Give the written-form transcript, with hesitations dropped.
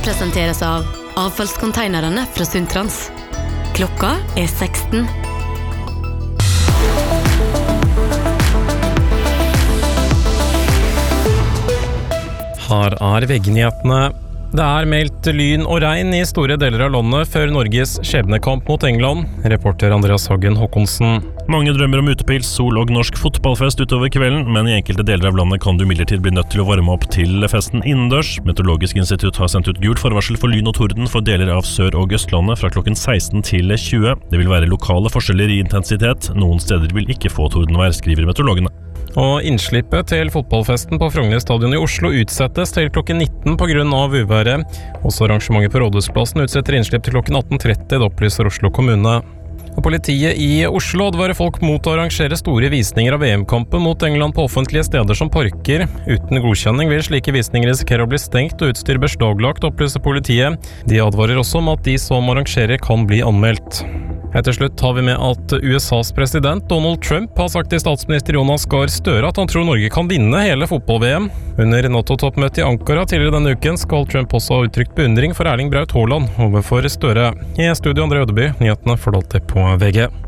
presenteres av avfallskonteinerne fra Sundtrans. Klokka 16. Her VG-nyhetene. Det meldt lyn og regn I store deler av landet før Norges skjebnekamp mot England. Reporter Andreas Hagen Håkonsen. Mange drømmer om utepils, sol og norsk fotballfest utover kvelden, men I enkelte deler av landet kan du imidlertid bli nødt til å varme opp til festen innendørs. Meteorologisk institutt har sendt ut gult forvarsel for lyn og torden for deler av Sør- og Østlandet fra klokken 16 til 20. Det vil være lokale forskjeller I intensitet. Noen steder vil ikke få tordenvær, skriver meteorologene. Og innslippet til fotballfesten på Frogner stadion I Oslo utsettes til klokken 19 på grunn av uværet. Også arrangementet på Rådhusplassen utsetter innslipp til klokken 18:30, det opplyser Oslo kommune. Og politiet I Oslo advarer folk mot å arrangere store visninger av VM-kampen mot England på offentlige steder som parker. Uten godkjenning vil slike visninger risikere å bli stengt og utstyr beslaglagt, opplyser politiet. De advarer også om at de som arrangerer kan bli anmeldt. Etter slutt har vi med at USAs president Donald Trump har sagt til statsminister Jonas Gahr Støre at han tror Norge kan vinne hele fotball-VM. Under NATO-toppmøtet I Ankara tidligere denne uken skal Trump også ha uttrykt beundring for Erling Braut Haaland overfor Støre. I studio André Ødeby, nyhetene får du alltid på VG.